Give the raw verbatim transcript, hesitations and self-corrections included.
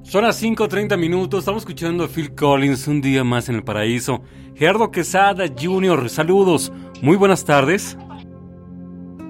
Son las cinco treinta minutos, estamos escuchando a Phil Collins, Un día más en el paraíso. Gerardo Quesada junior, saludos, muy buenas tardes.